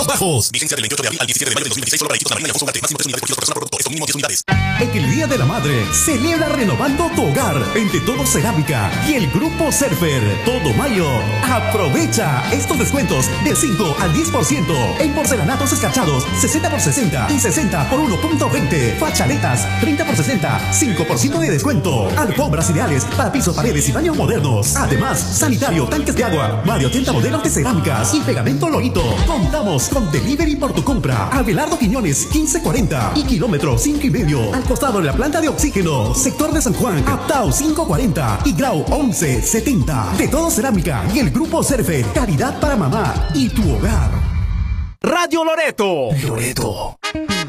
bajos. Vigencia del 28 de abril al 17 de mayo de 2026. Solo para equipos Marina y Alfonso Ugarte. Máximo 3 unidades por kilo por persona por producto. Esto mínimo 10 unidades. En el Día de la Madre, celebra renovando tu hogar. Entre Todo Cerámica y el Grupo Surfer. Todo mayo. Aprovecha estos descuentos del 5 al 10% en porcelanatos escarchados, 60 por 60 y 60 por 1.20. Fachaletas, 30 por 60, 5% de descuento. Alfombras ideales para pisos, paredes y baños modernos. Además, sanitario, tanques de agua, más de 80 modelos de cerámicas y pegamento Lorito. Contamos con delivery por tu compra. Abelardo Quiñones, 1540 y kilómetro 5,5. Al costado de la planta de oxígeno. Sector de San Juan, Aptao 540 y Grau 1170. De Todo Cerámica y el Grupo Surfer. Calidad para mamá y tu hogar. Radio Loreto. Loreto.